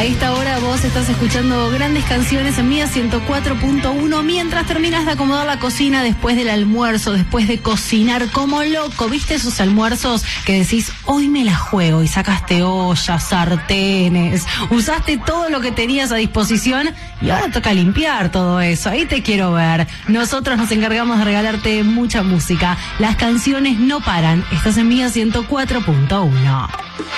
A esta hora vos estás escuchando grandes canciones en Mía 104.1 mientras terminas de acomodar la cocina después del almuerzo, después de cocinar como loco. ¿Viste esos almuerzos que decís, hoy me la juego? Y sacaste ollas, sartenes, usaste todo lo que tenías a disposición y ahora toca limpiar todo eso. Ahí te quiero ver. Nosotros nos encargamos de regalarte mucha música. Las canciones no paran. Estás en Mía 104.1.